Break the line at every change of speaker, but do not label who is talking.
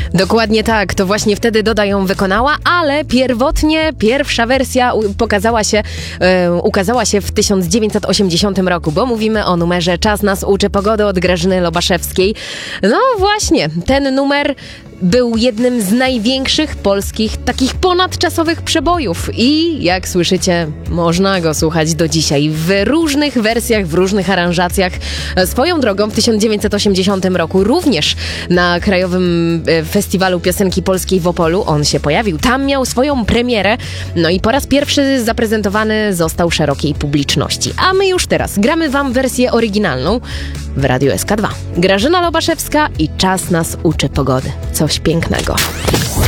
Dokładnie tak, to właśnie wtedy Doda ją wykonała, ale pierwotnie pierwsza wersja ukazała się w 1980 roku, bo mówimy o numerze Czas nas uczy pogody od Grażyny Lobaszewskiej. No właśnie, ten numer był jednym z największych polskich takich ponadczasowych przebojów i jak słyszycie, można go słuchać do dzisiaj w różnych wersjach, w różnych aranżacjach. Swoją drogą w 1980 roku również na Krajowym Festiwalu Piosenki Polskiej w Opolu on się pojawił. Tam miał swoją premierę, no i po raz pierwszy zaprezentowany został szerokiej publiczności. A my już teraz gramy wam wersję oryginalną w Radiu SK2. Grażyna Lobaszewska i Czas nas uczy pogody. Coś pięknego.